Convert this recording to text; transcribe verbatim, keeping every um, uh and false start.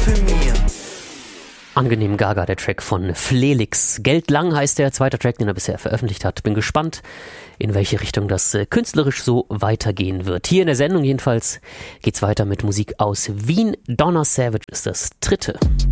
für mir. Angenehm Gaga, der Track von Flelix. Geldlang heißt der zweite Track, den er bisher veröffentlicht hat. Bin gespannt, in welche Richtung das äh, künstlerisch so weitergehen wird. Hier in der Sendung jedenfalls geht's weiter mit Musik aus Wien. Donna Savage ist das dritte.